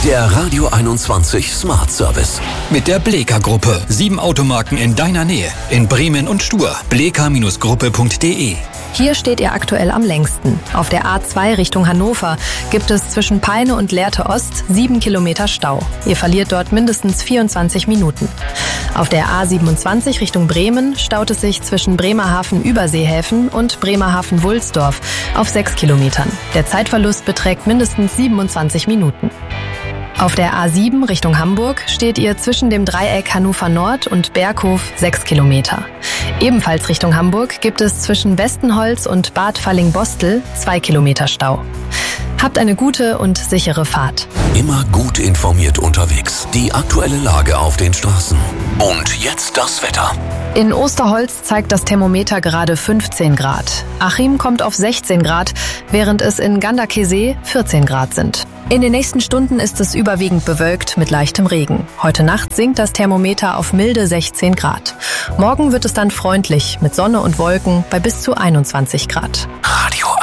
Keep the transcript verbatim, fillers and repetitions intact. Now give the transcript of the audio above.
Der Radio einundzwanzig Smart Service. Mit der Bleka-Gruppe. Sieben Automarken in deiner Nähe. In Bremen und Stur. bleka Gruppe punkt de. Hier steht ihr aktuell am längsten. Auf der A zwei Richtung Hannover gibt es zwischen Peine und Lehrte Ost sieben Kilometer Stau. Ihr verliert dort mindestens vierundzwanzig Minuten. Auf der A siebenundzwanzig Richtung Bremen staut es sich zwischen Bremerhaven-Überseehäfen und Bremerhaven-Wulsdorf auf sechs Kilometern. Der Zeitverlust beträgt mindestens siebenundzwanzig Minuten. Auf der A sieben Richtung Hamburg steht ihr zwischen dem Dreieck Hannover Nord und Berghof sechs Kilometer. Ebenfalls Richtung Hamburg gibt es zwischen Westenholz und Bad Falling-Bostel zwei Kilometer Stau. Habt eine gute und sichere Fahrt. Immer gut informiert unterwegs. Die aktuelle Lage auf den Straßen. Und jetzt das Wetter. In Osterholz zeigt das Thermometer gerade fünfzehn Grad. Achim kommt auf sechzehn Grad, während es in Ganderkesee vierzehn Grad sind. In den nächsten Stunden ist es überwiegend bewölkt mit leichtem Regen. Heute Nacht sinkt das Thermometer auf milde sechzehn Grad. Morgen wird es dann freundlich mit Sonne und Wolken bei bis zu einundzwanzig Grad. Radio